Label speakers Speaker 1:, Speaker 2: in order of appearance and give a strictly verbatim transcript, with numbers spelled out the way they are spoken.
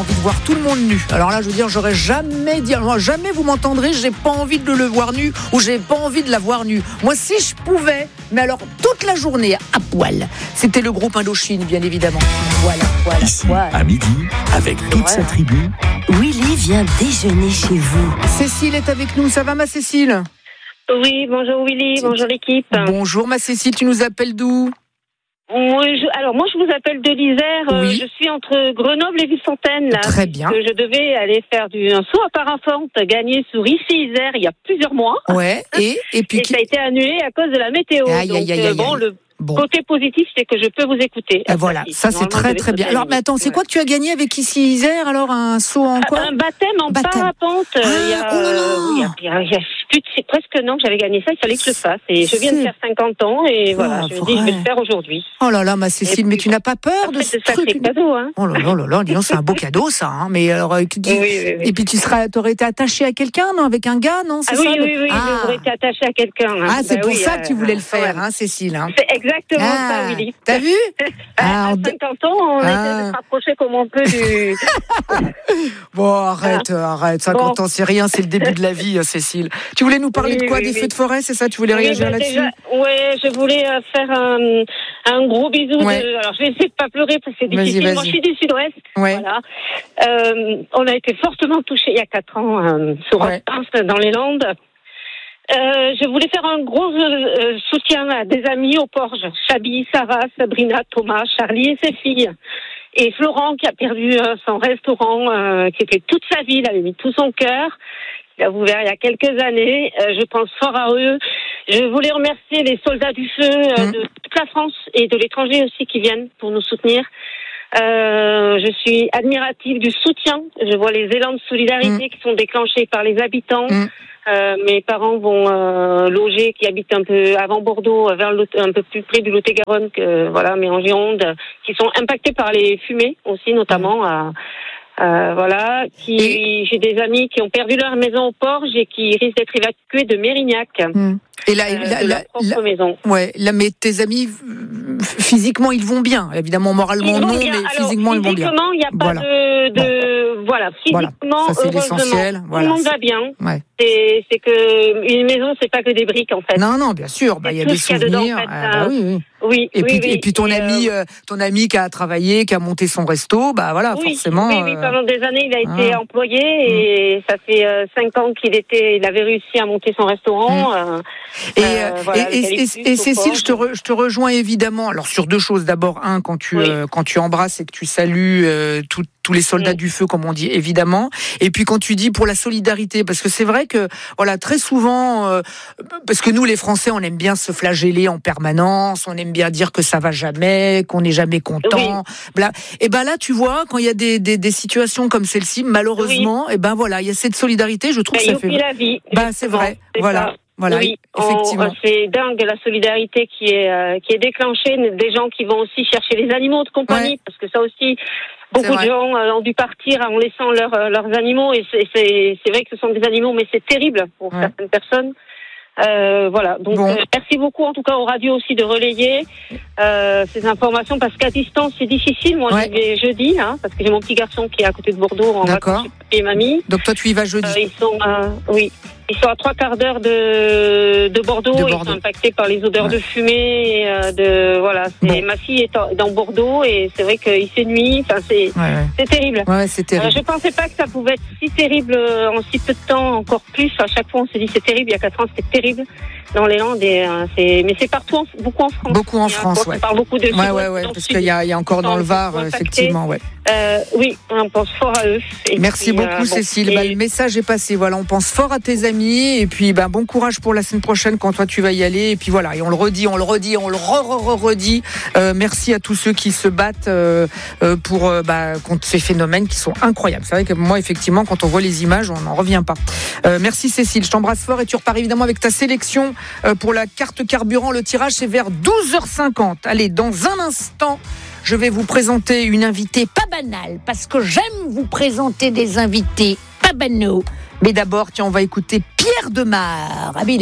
Speaker 1: envie de voir tout le monde nu. Alors là, je veux dire, j'aurais jamais dit, moi, jamais vous m'entendrez, j'ai pas envie de le voir nu ou j'ai pas envie de la voir nue. Moi, si je pouvais, mais alors toute la journée à poil. C'était le groupe Indochine, bien évidemment. Voilà, voilà,
Speaker 2: Ici,
Speaker 1: voilà.
Speaker 2: à midi, avec toute sa tribu,
Speaker 3: Willy vient déjeuner chez vous.
Speaker 1: Cécile est avec nous. Ça va, ma Cécile?
Speaker 4: Oui, bonjour Willy, bonjour l'équipe.
Speaker 1: Bonjour, ma Cécile. Tu nous appelles d'où?
Speaker 4: Oui, je, alors moi je vous appelle de l'Isère.
Speaker 1: Oui.
Speaker 4: Euh, je suis entre Grenoble et Ville-Fontaine là.
Speaker 1: Très bien.
Speaker 4: Que je devais aller faire du un saut à parapente gagné sur ici Isère il y a plusieurs mois.
Speaker 1: Ouais. Et et puis
Speaker 4: Et ça a été annulé à cause de la météo.
Speaker 1: Aïe,
Speaker 4: Donc
Speaker 1: aïe, aïe,
Speaker 4: euh,
Speaker 1: aïe,
Speaker 4: bon
Speaker 1: aïe.
Speaker 4: le
Speaker 1: Bon.
Speaker 4: côté positif c'est que je peux vous écouter.
Speaker 1: Et voilà, ça c'est très très bien. Alors mais attends, c'est quoi que tu as gagné avec ici Isère? Alors un saut en quoi?
Speaker 4: Un baptême en
Speaker 1: Baptême.
Speaker 4: parapente.
Speaker 1: Ah,
Speaker 4: il y a,
Speaker 1: oh là là.
Speaker 4: euh, il y a, il y a, il y a plus de- c'est presque un an que j'avais gagné ça. Il fallait que je le fasse. Et je viens de
Speaker 1: C'est
Speaker 4: faire cinquante ans et voilà,
Speaker 1: pas
Speaker 4: je me dis je vais
Speaker 1: vrai.
Speaker 4: le faire aujourd'hui.
Speaker 1: Oh là là, ma Cécile,
Speaker 4: Et
Speaker 1: mais
Speaker 4: puis,
Speaker 1: tu n'as pas peur
Speaker 4: En
Speaker 1: de
Speaker 4: fait,
Speaker 1: ce
Speaker 4: c'est
Speaker 1: truc?
Speaker 4: sacré cadeau, hein.
Speaker 1: Oh là là là là, dis donc, c'est un beau cadeau ça. Hein. Mais alors, euh, tu dis-
Speaker 4: Oui, oui, oui.
Speaker 1: et puis tu seras, t'aurais été attachée à quelqu'un, non? Avec un gars, non? C'est
Speaker 4: Ah oui,
Speaker 1: ça, le-
Speaker 4: oui, oui,
Speaker 1: Ah,
Speaker 4: j'aurais été attachée à quelqu'un. Hein.
Speaker 1: Ah, c'est
Speaker 4: Bah
Speaker 1: pour
Speaker 4: oui,
Speaker 1: ça
Speaker 4: euh,
Speaker 1: que tu voulais le faire,
Speaker 4: ouais.
Speaker 1: hein, Cécile. Hein.
Speaker 4: C'est exactement
Speaker 1: Ah,
Speaker 4: ça, Willy.
Speaker 1: t'as vu?
Speaker 4: À,
Speaker 1: Ah,
Speaker 4: à
Speaker 1: on-
Speaker 4: cinquante ans, on
Speaker 1: Ah.
Speaker 4: essaie de se rapprocher comme on peut du...
Speaker 1: Bon, arrête, euh, arrête. cinquante
Speaker 4: Bon.
Speaker 1: ans, c'est rien, c'est le début de la vie, euh, Cécile. Tu voulais nous parler
Speaker 4: Oui,
Speaker 1: de quoi?
Speaker 4: oui,
Speaker 1: Des
Speaker 4: oui.
Speaker 1: feux de forêt, c'est ça? Tu voulais
Speaker 4: Oui,
Speaker 1: réagir
Speaker 4: bah,
Speaker 1: là-dessus?
Speaker 4: déjà, ouais, je voulais euh, faire un, un gros bisou.
Speaker 1: Ouais.
Speaker 4: De, alors, je vais essayer de pas pleurer parce que c'est
Speaker 1: Vas-y,
Speaker 4: difficile.
Speaker 1: vas-y.
Speaker 4: Moi, je suis du Sud-Ouest.
Speaker 1: Ouais.
Speaker 4: Voilà. Euh, on a été fortement touchés il y a quatre ans euh, sur
Speaker 1: Ouais.
Speaker 4: Hortense, dans les Landes. Euh, je voulais faire un gros euh, soutien à des amis au Porge. Chabi, Sarah, Sabrina, Thomas, Charlie et ses filles. Et Florent qui a perdu euh, son restaurant, euh, qui était toute sa vie, il avait mis tout son cœur. Il a ouvert il y a quelques années. Euh, je pense fort à eux. Je voulais remercier les soldats du feu euh,
Speaker 1: Mmh.
Speaker 4: de toute la France et de l'étranger aussi qui viennent pour nous soutenir. Euh, je suis admirative du soutien. Je vois les élans de solidarité
Speaker 1: Mmh.
Speaker 4: qui sont déclenchés par les habitants.
Speaker 1: Mmh.
Speaker 4: Euh, mes parents vont euh, loger, qui habitent un peu avant Bordeaux, vers le, un peu plus près du Lot-et-Garonne, que voilà, mais en Gironde, qui sont impactés par les fumées aussi, notamment. À, euh, voilà, qui
Speaker 1: Et-
Speaker 4: j'ai des amis qui ont perdu leur maison au Porge et qui risquent d'être évacués de Mérignac,
Speaker 1: Hmm. Et là,
Speaker 4: euh,
Speaker 1: là,
Speaker 4: de
Speaker 1: là,
Speaker 4: leur propre
Speaker 1: là-
Speaker 4: maison.
Speaker 1: ouais, là, mais tes amis, euh, physiquement, ils vont bien. Évidemment, moralement,
Speaker 4: Ils vont
Speaker 1: non,
Speaker 4: bien.
Speaker 1: mais
Speaker 4: Alors,
Speaker 1: physiquement, ils vont bien.
Speaker 4: Physiquement, il n'y a pas
Speaker 1: Voilà.
Speaker 4: de, de voilà.
Speaker 1: Voilà.
Speaker 4: Physiquement,
Speaker 1: Ça, c'est
Speaker 4: heureusement,
Speaker 1: l'essentiel.
Speaker 4: tout
Speaker 1: Voilà.
Speaker 4: le monde va bien.
Speaker 1: Ouais.
Speaker 4: C'est, c'est que une maison, c'est pas que des briques en fait.
Speaker 1: Non, non, bien sûr. Bah, il y a
Speaker 4: tout
Speaker 1: des
Speaker 4: ce qu'il y a dedans,
Speaker 1: souvenirs.
Speaker 4: en fait,
Speaker 1: Ah,
Speaker 4: ça-
Speaker 1: bah oui, oui.
Speaker 4: Oui.
Speaker 1: Et
Speaker 4: oui,
Speaker 1: puis,
Speaker 4: oui.
Speaker 1: et puis ton
Speaker 4: Et,
Speaker 1: ami,
Speaker 4: euh,
Speaker 1: euh, ton ami qui a travaillé, qui a monté son resto, bah voilà,
Speaker 4: oui,
Speaker 1: forcément.
Speaker 4: Oui, oui,
Speaker 1: euh,
Speaker 4: pendant des années, il a été
Speaker 1: ah.
Speaker 4: employé et ça fait euh, cinq ans qu'il était, il avait réussi à monter son restaurant.
Speaker 1: Mm.
Speaker 4: euh,
Speaker 1: Et,
Speaker 4: euh,
Speaker 1: euh,
Speaker 4: voilà,
Speaker 1: et, et-
Speaker 4: l'eucalyptus
Speaker 1: et- et
Speaker 4: au
Speaker 1: Cécile,
Speaker 4: Porge.
Speaker 1: je te, re- je te rejoins évidemment. Alors sur deux choses. D'abord, un, quand tu
Speaker 4: Oui.
Speaker 1: euh, quand tu embrasses et que tu salues euh, tout- tous les soldats
Speaker 4: Mm.
Speaker 1: du feu, comme on dit, évidemment. Et puis quand tu dis pour la solidarité, parce que c'est vrai que voilà, très souvent, euh, parce que nous les Français, on aime bien se flageller en permanence, on aime bien dire que ça va jamais, qu'on n'est jamais content. Bla. Et ben là, tu vois, quand il y a des, des, des situations comme celle-ci, malheureusement, et ben voilà, il y a cette solidarité. Je trouve
Speaker 4: Ben,
Speaker 1: que ça
Speaker 4: youpi
Speaker 1: fait.
Speaker 4: la vie.
Speaker 1: Bah c'est vrai,
Speaker 4: C'est
Speaker 1: voilà.
Speaker 4: ça.
Speaker 1: Voilà,
Speaker 4: Oui,
Speaker 1: effectivement.
Speaker 4: on- c'est dingue la solidarité qui est euh, qui est déclenchée, des gens qui vont aussi chercher les animaux de compagnie,
Speaker 1: Ouais.
Speaker 4: parce que ça aussi, beaucoup
Speaker 1: vrai.
Speaker 4: de gens euh, ont dû partir en laissant leurs euh, leurs animaux, et c'est c'est c'est vrai que ce sont des animaux, mais c'est terrible pour
Speaker 1: Ouais.
Speaker 4: certaines personnes. Euh, voilà, donc
Speaker 1: Bon.
Speaker 4: euh, merci beaucoup en tout cas aux radios aussi de relayer euh, ces informations, parce qu'à distance c'est difficile. Moi
Speaker 1: Ouais.
Speaker 4: j'y vais jeudi, hein, parce que j'ai mon petit garçon qui est à côté de Bordeaux en
Speaker 1: D'accord.
Speaker 4: vacances chez papy et mamie.
Speaker 1: Donc toi, tu y vas jeudi.
Speaker 4: Euh, ils sont, euh, oui, ils sont à trois quarts d'heure de, de Bordeaux.
Speaker 1: De
Speaker 4: Ils
Speaker 1: Bordeaux.
Speaker 4: sont impactés par les odeurs
Speaker 1: Ouais.
Speaker 4: de fumée. Et, euh, de voilà, c'est,
Speaker 1: Bon.
Speaker 4: ma fille est en- dans Bordeaux et c'est vrai qu'il fait nuit. Enfin, c'est,
Speaker 1: Ouais, ouais.
Speaker 4: c'est terrible.
Speaker 1: Ouais, c'est
Speaker 4: Euh,
Speaker 1: terrible.
Speaker 4: je pensais pas que ça pouvait être si terrible euh, en si peu de temps, encore plus. À chaque fois, on se dit c'est terrible. Il y a quatre ans, c'était terrible dans les Landes. Et, euh, c'est, mais c'est partout, en- beaucoup en France.
Speaker 1: Beaucoup en
Speaker 4: Il y a
Speaker 1: France,
Speaker 4: encore-
Speaker 1: ouais.
Speaker 4: On parle beaucoup de
Speaker 1: Ouais,
Speaker 4: Sud-Ouest,
Speaker 1: ouais, ouais,
Speaker 4: dans le
Speaker 1: parce
Speaker 4: Sud.
Speaker 1: qu'il y a, il y a encore dans le Var,
Speaker 4: Ils sont impactés.
Speaker 1: effectivement, ouais.
Speaker 4: Euh, oui, on pense fort à eux. Et
Speaker 1: Merci
Speaker 4: puis,
Speaker 1: beaucoup,
Speaker 4: euh, bon,
Speaker 1: Cécile.
Speaker 4: et-
Speaker 1: Bah, le message est passé. Voilà, on pense fort à tes amis. Et puis, bah, bon courage pour la semaine prochaine quand toi tu vas y aller. Et puis voilà, et on le redit, on le redit, on le re-re-re-redit. Euh, merci à tous ceux qui se battent euh, euh, pour euh, bah, contre ces phénomènes qui sont incroyables. C'est vrai que moi, effectivement, quand on voit les images, on n'en revient pas. Euh, merci, Cécile. Je t'embrasse fort et tu repars évidemment avec ta sélection euh, pour la carte carburant. Le tirage, c'est vers douze heures cinquante. Allez, dans un instant, je vais vous présenter une invitée pas banale, parce que j'aime vous présenter des invités pas banaux. Mais d'abord, tiens, on va écouter Pierre Demar. Ah, mais il est